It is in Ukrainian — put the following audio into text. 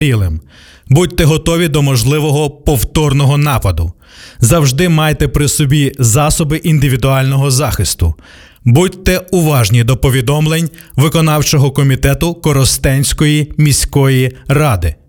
підозрілим. Будьте готові до можливого повторного нападу. Завжди майте при собі засоби індивідуального захисту. Будьте уважні до повідомлень виконавчого комітету Коростенської міської ради.